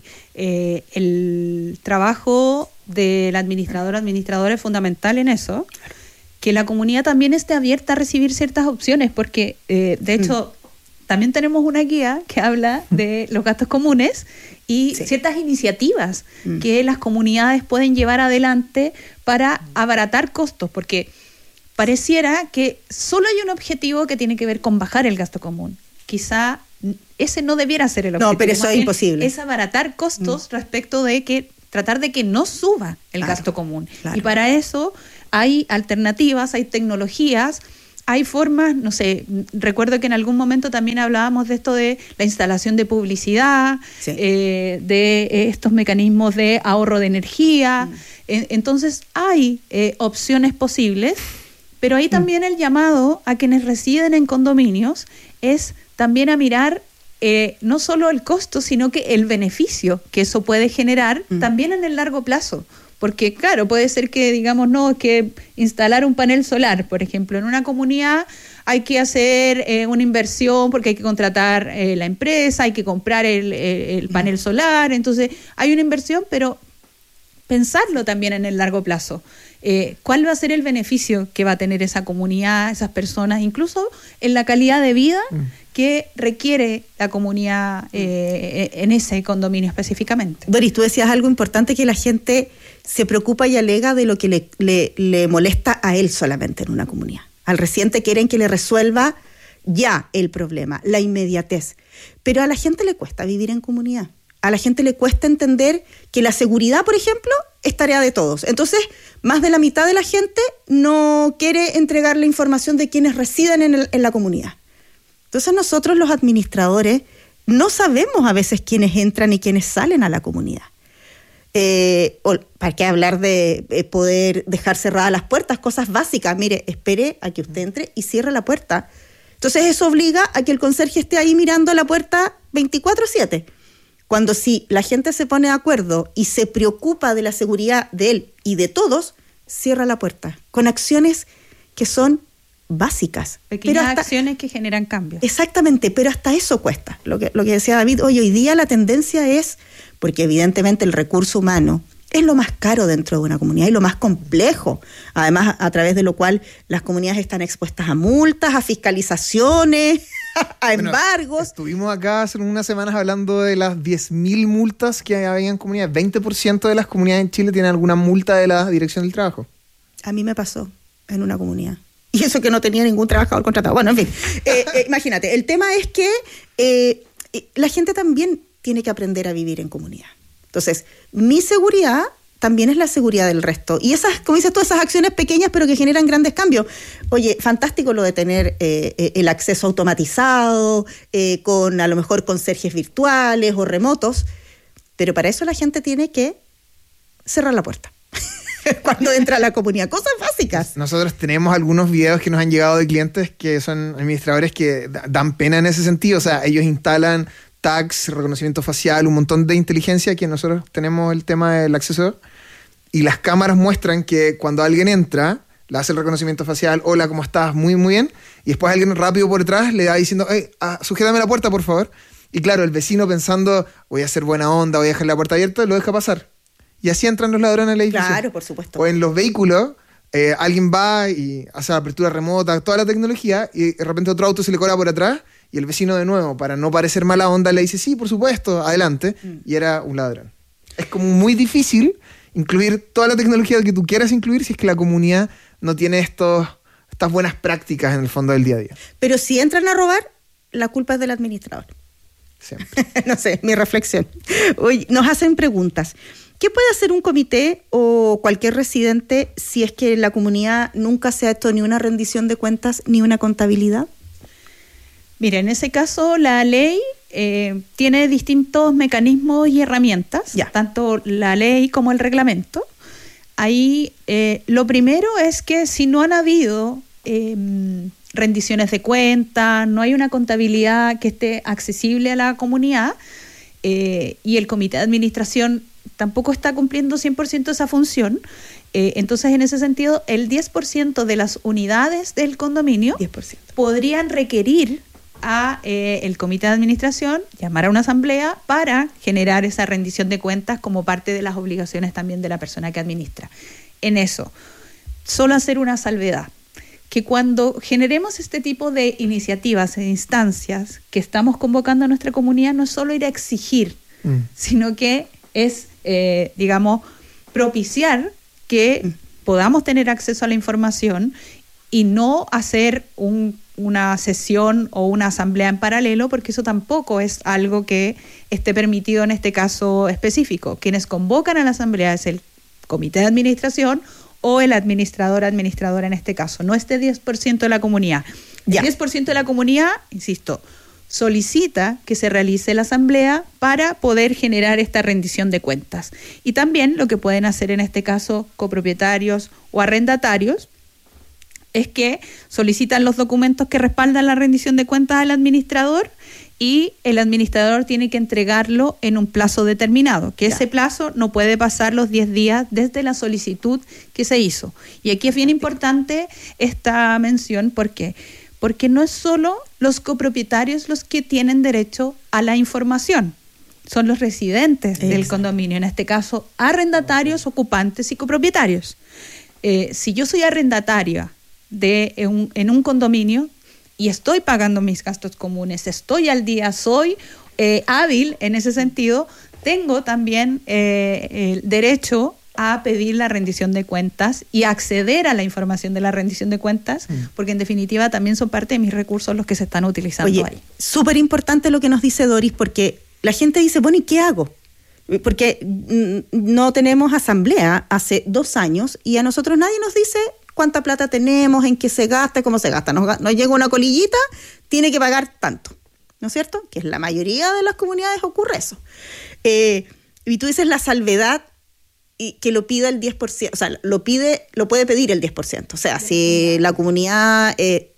D: el trabajo del administrador es fundamental en eso. Que la comunidad también esté abierta a recibir ciertas opciones, porque de hecho también tenemos una guía que habla de los gastos comunes y ciertas iniciativas que las comunidades pueden llevar adelante para abaratar costos, porque pareciera que solo hay un objetivo que tiene que ver con bajar el gasto común. Quizá ese no debiera ser el objetivo.
A: No, pero eso es imposible.
D: Es abaratar costos respecto de que tratar de que no suba el gasto común. Claro. Y para eso hay alternativas, hay tecnologías, hay formas, no sé, recuerdo que en algún momento también hablábamos de esto de la instalación de publicidad, de estos mecanismos de ahorro de energía. Entonces hay opciones posibles, pero ahí también el llamado a quienes residen en condominios es también a mirar no solo el costo, sino que el beneficio que eso puede generar también en el largo plazo. Porque claro, puede ser que digamos, no, es que instalar un panel solar, por ejemplo, en una comunidad hay que hacer una inversión porque hay que contratar la empresa, hay que comprar el panel solar, entonces hay una inversión, pero pensarlo también en el largo plazo. ¿Cuál va a ser el beneficio que va a tener esa comunidad, esas personas, incluso en la calidad de vida que requiere la comunidad en ese condominio específicamente?
A: Doris, tú decías algo importante, que la gente se preocupa y alega de lo que le molesta a él solamente en una comunidad. Al residente quieren que le resuelva ya el problema, la inmediatez. Pero a la gente le cuesta vivir en comunidad. A la gente le cuesta entender que la seguridad, por ejemplo, es tarea de todos. Entonces, más de la mitad de la gente no quiere entregar la información de quienes residen en la comunidad. Entonces, nosotros los administradores no sabemos a veces quiénes entran y quiénes salen a la comunidad. ¿Para qué hablar de poder dejar cerradas las puertas? Cosas básicas. Mire, espere a que usted entre y cierre la puerta. Entonces, eso obliga a que el conserje esté ahí mirando la puerta 24/7. Cuando si la gente se pone de acuerdo y se preocupa de la seguridad de él y de todos, cierra la puerta, con acciones que son básicas.
D: Pequeñas acciones que generan cambios.
A: Exactamente, pero hasta eso cuesta. Lo que decía David, hoy día la tendencia es, porque evidentemente el recurso humano es lo más caro dentro de una comunidad y lo más complejo, además a través de lo cual las comunidades están expuestas a multas, a fiscalizaciones, a embargos.
B: Estuvimos acá hace unas semanas hablando de las 10.000 multas que había en comunidades. 20% de las comunidades en Chile tienen alguna multa de la Dirección del Trabajo.
A: A mí me pasó en una comunidad. Y eso que no tenía ningún trabajador contratado. Bueno, en fin, imagínate, el tema es que la gente también tiene que aprender a vivir en comunidad. Entonces, mi seguridad también es la seguridad del resto. Y esas, como dices tú, esas acciones pequeñas pero que generan grandes cambios. Oye, fantástico lo de tener el acceso automatizado, con a lo mejor conserjes virtuales o remotos, pero para eso la gente tiene que cerrar la puerta cuando entra a la comunidad. Cosas básicas.
B: Nosotros tenemos algunos videos que nos han llegado de clientes que son administradores que dan pena en ese sentido. O sea, ellos instalan tags, reconocimiento facial, un montón de inteligencia, que nosotros tenemos el tema del acceso, y las cámaras muestran que cuando alguien entra, le hace el reconocimiento facial, hola, ¿cómo estás? Muy, muy bien, y después alguien rápido por detrás le da diciendo, hey, sujétame la puerta, por favor, y claro, el vecino pensando, voy a hacer buena onda, voy a dejar la puerta abierta, lo deja pasar, y así entran los ladrones al edificio.
A: Claro, por supuesto.
B: O en los vehículos, alguien va y hace la apertura remota, toda la tecnología, y de repente otro auto se le cola por atrás, y el vecino de nuevo, para no parecer mala onda, le dice, sí, por supuesto, adelante. Y era un ladrón. Es como muy difícil incluir toda la tecnología que tú quieras incluir si es que la comunidad no tiene estas buenas prácticas en el fondo del día a día.
A: Pero si entran a robar, la culpa es del administrador.
B: Siempre.
A: No sé, mi reflexión. Oye, nos hacen preguntas. ¿Qué puede hacer un comité o cualquier residente si es que en la comunidad nunca se ha hecho ni una rendición de cuentas ni una contabilidad?
D: Mira, en ese caso la ley tiene distintos mecanismos y herramientas, tanto la ley como el reglamento. Ahí lo primero es que si no han habido rendiciones de cuentas, no hay una contabilidad que esté accesible a la comunidad y el comité de administración tampoco está cumpliendo 100% esa función, entonces en ese sentido el 10% de las unidades del condominio 10%. Podrían requerir a el comité de administración, llamar a una asamblea para generar esa rendición de cuentas como parte de las obligaciones también de la persona que administra. En eso, solo hacer una salvedad, que cuando generemos este tipo de iniciativas e instancias que estamos convocando a nuestra comunidad, no es solo ir a exigir, sino que es, propiciar que podamos tener acceso a la información y no hacer una sesión o una asamblea en paralelo, porque eso tampoco es algo que esté permitido en este caso específico. Quienes convocan a la asamblea es el comité de administración o el administradora en este caso, no este 10% de la comunidad. El 10% de la comunidad, insisto, solicita que se realice la asamblea para poder generar esta rendición de cuentas. Y también lo que pueden hacer en este caso copropietarios o arrendatarios es que solicitan los documentos que respaldan la rendición de cuentas al administrador y el administrador tiene que entregarlo en un plazo determinado, que ese plazo no puede pasar los 10 días desde la solicitud que se hizo. Y aquí es bien importante esta mención, ¿por qué? Porque no es solo los copropietarios los que tienen derecho a la información, son los residentes del condominio, en este caso arrendatarios, ocupantes y copropietarios. Si yo soy arrendataria en un condominio y estoy pagando mis gastos comunes, estoy al día, soy hábil en ese sentido, tengo también el derecho a pedir la rendición de cuentas y acceder a la información de la rendición de cuentas, porque en definitiva también son parte de mis recursos los que se están utilizando ahí.
A: Súper importante lo que nos dice Doris, porque la gente dice, bueno, ¿y qué hago? Porque no tenemos asamblea hace 2 años y a nosotros nadie nos dice cuánta plata tenemos, en qué se gasta, cómo se gasta. Nos llega una colillita, tiene que pagar tanto, ¿no es cierto? Que en la mayoría de las comunidades ocurre eso. Y tú dices la salvedad y que lo pida el 10%, o sea, lo puede pedir el 10%. O sea, si la comunidad, el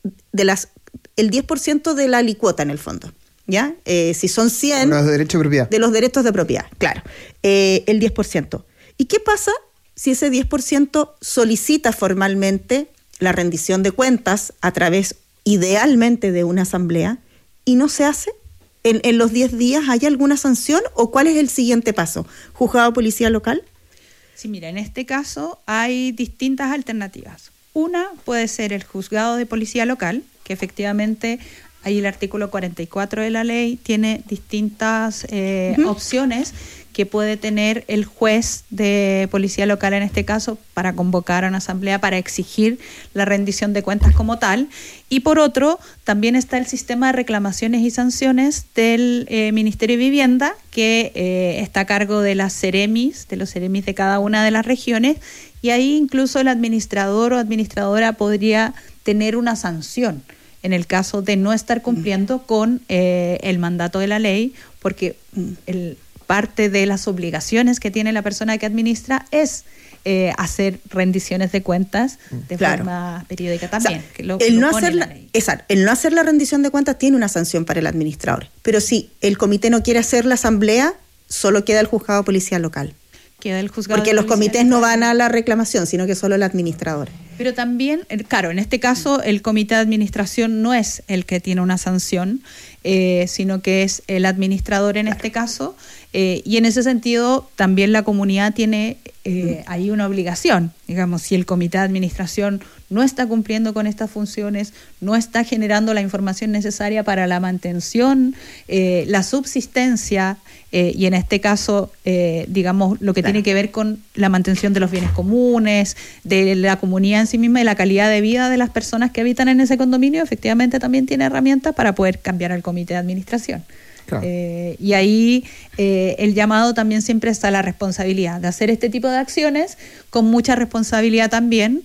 A: 10% de la alicuota en el fondo, ¿ya? Si son 100...
B: Los derechos de propiedad. De
A: los derechos de propiedad, claro. El 10%. ¿Y qué pasa si ese 10% solicita formalmente la rendición de cuentas a través, idealmente, de una asamblea y no se hace? ¿En los 10 días hay alguna sanción o cuál es el siguiente paso? ¿Juzgado de policía local?
D: Sí, mira, en este caso hay distintas alternativas. Una puede ser el juzgado de policía local, que efectivamente ahí el artículo 44 de la ley tiene distintas opciones que puede tener el juez de policía local en este caso para convocar a una asamblea para exigir la rendición de cuentas como tal. Y por otro, también está el sistema de reclamaciones y sanciones del Ministerio de Vivienda, que está a cargo de las Ceremis, de los Ceremis de cada una de las regiones, y ahí incluso el administrador o administradora podría tener una sanción en el caso de no estar cumpliendo con el mandato de la ley, porque parte de las obligaciones que tiene la persona que administra es hacer rendiciones de cuentas de forma periódica también.
A: O sea, el no hacer la rendición de cuentas tiene una sanción para el administrador, pero si el comité no quiere hacer la asamblea, solo queda el juzgado de policía local.
D: Queda el juzgado
A: porque los comités no van a la reclamación, sino que solo el administrador.
D: Pero también, claro, en este caso el comité de administración no es el que tiene una sanción, sino que es el administrador en este caso, y en ese sentido también la comunidad tiene ahí una obligación. Digamos, si el comité de administración no está cumpliendo con estas funciones, no está generando la información necesaria para la mantención, la subsistencia, y en este caso, digamos, lo que tiene que ver con la mantención de los bienes comunes, de la comunidad en sí misma y la calidad de vida de las personas que habitan en ese condominio, efectivamente también tiene herramientas para poder cambiar al comité de administración. Claro. Y ahí el llamado también siempre está a la responsabilidad de hacer este tipo de acciones con mucha responsabilidad también,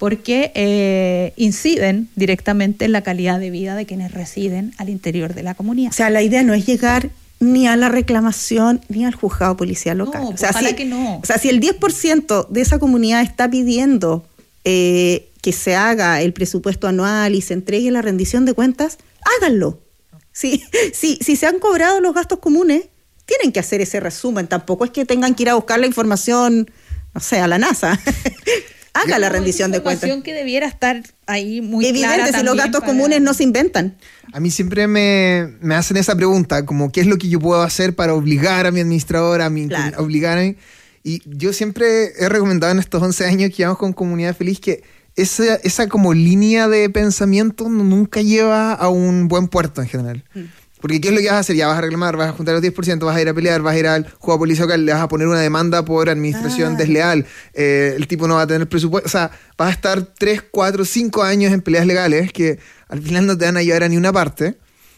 D: porque inciden directamente en la calidad de vida de quienes residen al interior de la comunidad.
A: O sea, la idea no es llegar ni a la reclamación ni al juzgado de policía local.
D: No, ojalá que no.
A: O sea, si el 10% de esa comunidad está pidiendo que se haga el presupuesto anual y se entregue la rendición de cuentas, háganlo. Si se han cobrado los gastos comunes, tienen que hacer ese resumen. Tampoco es que tengan que ir a buscar la información, no sé, a la NASA. Haga la rendición de cuentas.
D: Información que debiera estar ahí muy
A: evidente,
D: clara.
A: Si los gastos comunes no se inventan.
B: A mí siempre me hacen esa pregunta, como ¿qué es lo que yo puedo hacer para obligar a mi administrador, obligar a mí? Y yo siempre he recomendado en estos 11 años que llevamos con Comunidad Feliz que esa como línea de pensamiento nunca lleva a un buen puerto en general. Porque ¿qué es lo que vas a hacer? Ya vas a reclamar, vas a juntar los 10%, vas a ir a pelear, vas a ir al juego de policía local, le vas a poner una demanda por administración desleal, el tipo no va a tener presupuesto, o sea, vas a estar 3, 4, 5 años en peleas legales que al final no te van a llevar a ni una parte.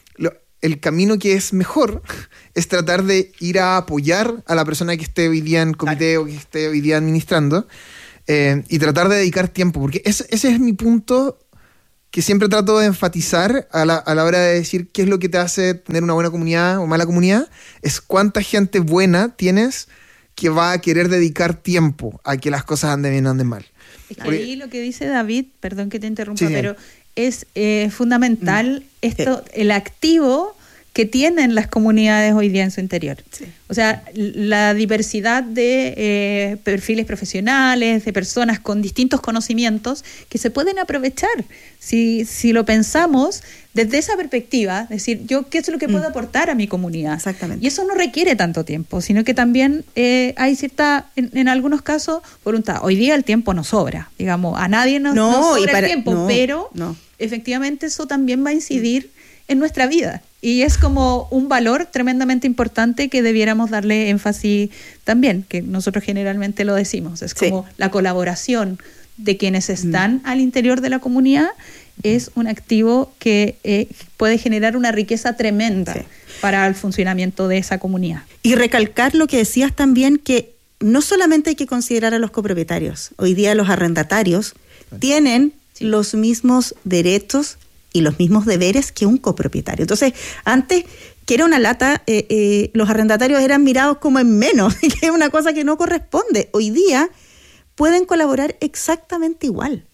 B: El camino que es mejor es tratar de ir a apoyar a la persona que esté hoy día en comité o que esté hoy día administrando y tratar de dedicar tiempo, porque ese es mi punto que siempre trato de enfatizar a la hora de decir qué es lo que te hace tener una buena comunidad o mala comunidad, es cuánta gente buena tienes que va a querer dedicar tiempo a que las cosas anden bien o anden mal.
D: Es que ahí lo que dice David, perdón que te interrumpa, pero es fundamental el activo que tienen las comunidades hoy día en su interior. Sí. O sea, la diversidad de perfiles profesionales, de personas con distintos conocimientos que se pueden aprovechar. Si lo pensamos desde esa perspectiva, es decir, yo qué es lo que puedo aportar a mi comunidad.
A: Exactamente.
D: Y eso no requiere tanto tiempo, sino que también hay cierta, en algunos casos, voluntad. Hoy día el tiempo nos sobra, digamos, a nadie nos sobra el tiempo, pero efectivamente eso también va a incidir en nuestra vida. Y es como un valor tremendamente importante que debiéramos darle énfasis también, que nosotros generalmente lo decimos. Es como la colaboración de quienes están al interior de la comunidad es un activo que puede generar una riqueza tremenda para el funcionamiento de esa comunidad.
A: Y recalcar lo que decías también, que no solamente hay que considerar a los copropietarios. Hoy día los arrendatarios tienen los mismos derechos y los mismos deberes que un copropietario. Entonces, antes, que era una lata, los arrendatarios eran mirados como en menos, que es una cosa que no corresponde. Hoy día pueden colaborar exactamente igual.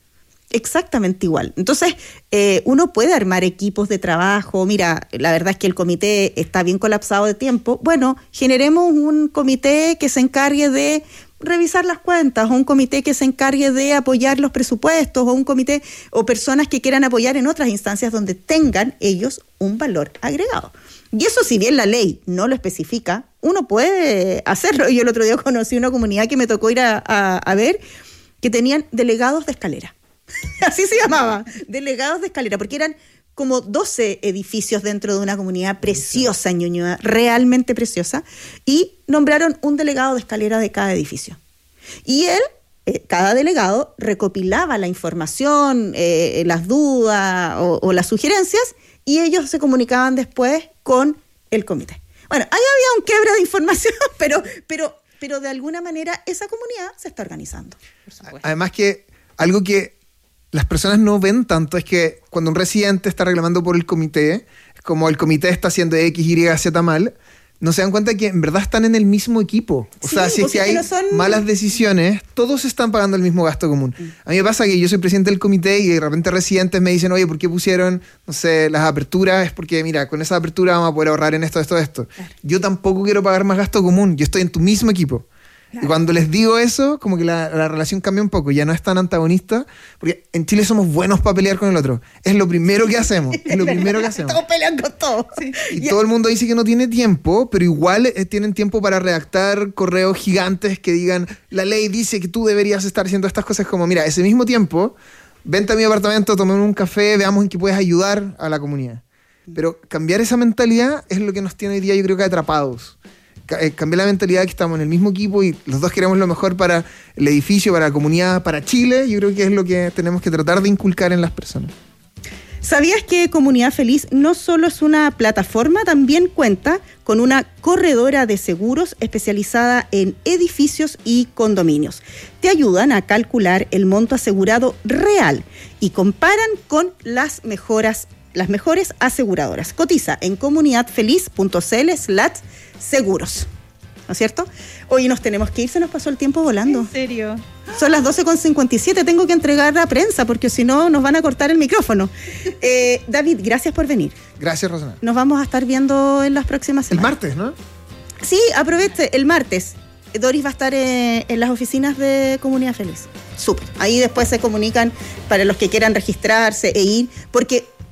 A: Entonces, uno puede armar equipos de trabajo. Mira, la verdad es que el comité está bien colapsado de tiempo. Bueno, generemos un comité que se encargue de revisar las cuentas, o un comité que se encargue de apoyar los presupuestos, o un comité o personas que quieran apoyar en otras instancias donde tengan ellos un valor agregado. Y eso, si bien la ley no lo especifica, uno puede hacerlo. Yo el otro día conocí una comunidad que me tocó ir a ver, que tenían delegados de escalera. Así se llamaba, delegados de escalera, porque eran como 12 edificios dentro de una comunidad preciosa en Ñuñoa, realmente preciosa, y nombraron un delegado de escalera de cada edificio. Y cada delegado recopilaba la información, las dudas o las sugerencias, y ellos se comunicaban después con el comité. Bueno, ahí había un quiebre de información, pero de alguna manera esa comunidad se está organizando. Por supuesto.
B: Además que algo que las personas no ven tanto es que cuando un residente está reclamando por el comité, como el comité está haciendo X, Y, Z mal, no se dan cuenta que en verdad están en el mismo equipo. O sea, si es que hay malas decisiones, todos están pagando el mismo gasto común. A mí me pasa que yo soy presidente del comité y de repente residentes me dicen, oye, ¿por qué pusieron, no sé, las aperturas? Es porque, mira, con esa apertura vamos a poder ahorrar en esto. Claro. Yo tampoco quiero pagar más gasto común, yo estoy en tu mismo equipo. Claro. Y cuando les digo eso, como que la relación cambia un poco, ya no es tan antagonista, porque en Chile somos buenos para pelear con el otro. Es lo primero que hacemos.
A: Todos pelean con todo. Sí.
B: Y todo el mundo dice que no tiene tiempo, pero igual tienen tiempo para redactar correos gigantes que digan, la ley dice que tú deberías estar haciendo estas cosas, como, mira, ese mismo tiempo, vente a mi apartamento, tomemos un café, veamos en qué puedes ayudar a la comunidad. Pero cambiar esa mentalidad es lo que nos tiene hoy día, yo creo que atrapados. Cambiar la mentalidad que estamos en el mismo equipo y los dos queremos lo mejor para el edificio, para la comunidad, para Chile. Yo creo que es lo que tenemos que tratar de inculcar en las personas.
A: ¿Sabías que Comunidad Feliz no solo es una plataforma, también cuenta con una corredora de seguros especializada en edificios y condominios? Te ayudan a calcular el monto asegurado real y comparan con las mejores aseguradoras. Cotiza en comunidadfeliz.cl/seguros. ¿No es cierto? Hoy nos tenemos que ir, se nos pasó el tiempo volando.
D: ¿En serio?
A: Son las 12:57, tengo que entregar la prensa porque si no nos van a cortar el micrófono. David, gracias por venir.
B: Gracias, Rosana.
A: Nos vamos a estar viendo en las próximas semanas.
B: El martes, ¿no?
A: Sí, aproveche, el martes. Doris va a estar en las oficinas de Comunidad Feliz. Súper. Ahí después se comunican para los que quieran registrarse e ir, porque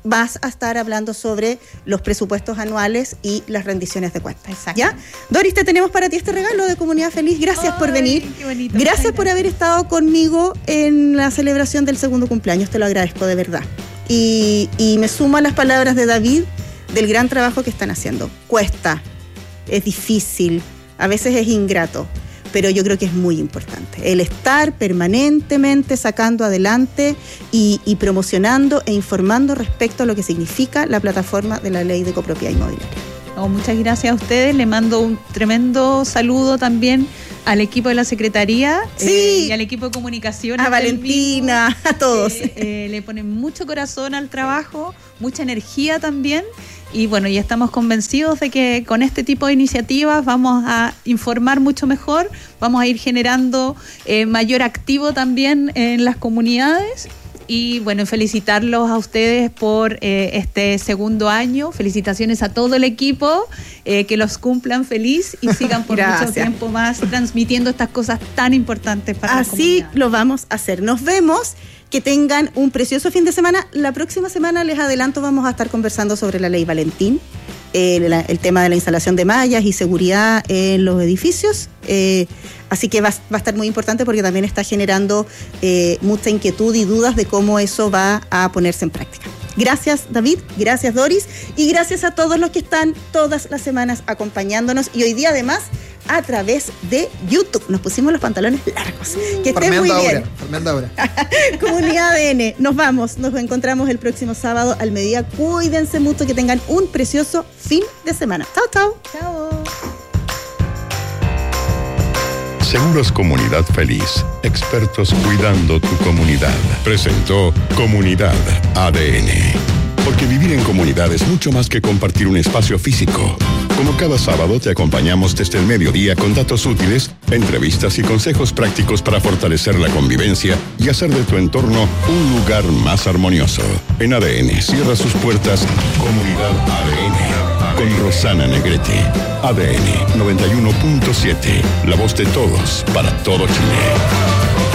A: vas a estar hablando sobre los presupuestos anuales y las rendiciones de cuentas.
D: Exacto.
A: ¿Ya? Doris, te tenemos para ti este regalo de Comunidad Feliz. Gracias por venir.
D: Qué bonito,
A: gracias por haber estado conmigo en la celebración del segundo cumpleaños. Te lo agradezco de verdad. Y me sumo a las palabras de David del gran trabajo que están haciendo. Cuesta, es difícil, a veces es ingrato, pero yo creo que es muy importante el estar permanentemente sacando adelante y promocionando e informando respecto a lo que significa la plataforma de la ley de copropiedad inmobiliaria.
D: Muchas gracias a ustedes, le mando un tremendo saludo también al equipo de la Secretaría, y al equipo de comunicación.
A: A Valentina, a todos.
D: Le ponen mucho corazón al trabajo, mucha energía también. Y bueno, ya estamos convencidos de que con este tipo de iniciativas vamos a informar mucho mejor, vamos a ir generando mayor activo también en las comunidades. Y bueno, felicitarlos a ustedes por este segundo año. Felicitaciones a todo el equipo, que los cumplan feliz y sigan por mucho tiempo más transmitiendo estas cosas tan importantes para la comunidad.
A: Así lo vamos a hacer. Nos vemos. Que tengan un precioso fin de semana. La próxima semana, les adelanto, vamos a estar conversando sobre la ley Valentín, el tema de la instalación de mallas y seguridad en los edificios. Así que va a estar muy importante porque también está generando mucha inquietud y dudas de cómo eso va a ponerse en práctica. Gracias, David, gracias, Doris, y gracias a todos los que están todas las semanas acompañándonos y hoy día además a través de YouTube. Nos pusimos los pantalones largos. Que estén muy bien.
B: Farmeando ahora.
A: Comunidad ADN, nos vamos. Nos encontramos el próximo sábado al mediodía. Cuídense mucho, que tengan un precioso fin de semana. Chao, chao.
D: Chao.
C: Seguros Comunidad Feliz, expertos cuidando tu comunidad. Presentó Comunidad ADN. Porque vivir en comunidad es mucho más que compartir un espacio físico. Como cada sábado te acompañamos desde el mediodía con datos útiles, entrevistas y consejos prácticos para fortalecer la convivencia y hacer de tu entorno un lugar más armonioso. En ADN cierra sus puertas Comunidad ADN con Rosana Negrete. ADN 91.7, la voz de todos para todo Chile.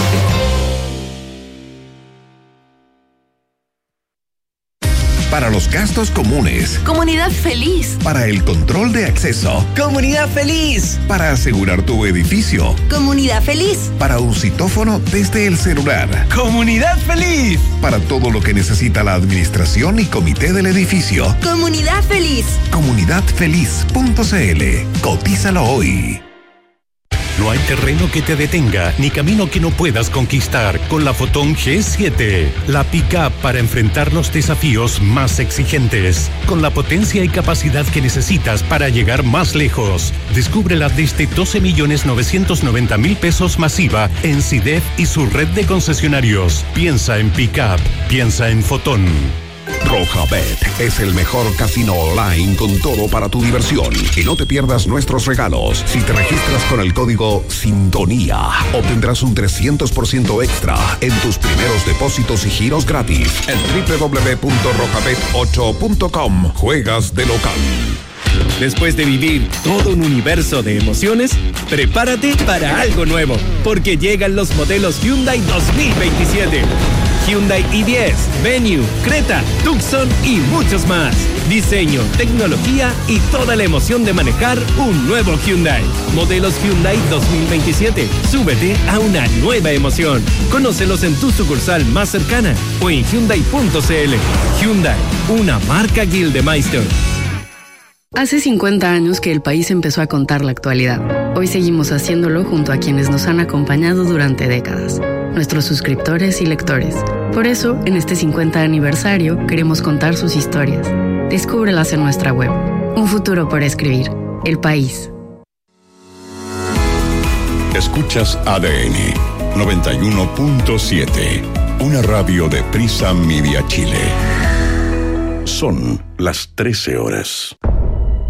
E: Para los gastos comunes.
J: Comunidad Feliz.
E: Para el control de acceso.
F: Comunidad Feliz.
E: Para asegurar tu edificio.
J: Comunidad Feliz.
E: Para un citófono desde el celular.
F: Comunidad Feliz.
E: Para todo lo que necesita la administración y comité del edificio.
J: Comunidad Feliz.
E: Comunidadfeliz.cl. Cotízalo hoy.
K: No hay terreno que te detenga, ni camino que no puedas conquistar con la Fotón G7. La pick-up para enfrentar los desafíos más exigentes. Con la potencia y capacidad que necesitas para llegar más lejos. Descúbrela desde 12.990.000 pesos masiva en CIDEF y su red de concesionarios. Piensa en pick-up, piensa en Fotón.
E: Rojabet es el mejor casino online con todo para tu diversión. Y no te pierdas nuestros regalos. Si te registras con el código SINTONÍA, obtendrás un 300% extra en tus primeros depósitos y giros gratis en www.rojabet8.com. Juegas de local.
F: Después de vivir todo un universo de emociones, prepárate para algo nuevo, porque llegan los modelos Hyundai 2027. Hyundai i10, Venue, Creta, Tucson y muchos más. Diseño, tecnología y toda la emoción de manejar un nuevo Hyundai. Modelos Hyundai 2027. Súbete a una nueva emoción. Conócelos en tu sucursal más cercana o en Hyundai.cl. Hyundai, una marca Gildemeister.
L: Hace 50 años que el país empezó a contar la actualidad. Hoy seguimos haciéndolo junto a quienes nos han acompañado durante décadas, nuestros suscriptores y lectores. Por eso, en este 50 aniversario, queremos contar sus historias. Descúbrelas en nuestra web. Un futuro por escribir. El País.
C: Escuchas ADN 91.7, una radio de Prisa Media Chile. Son las 13 horas.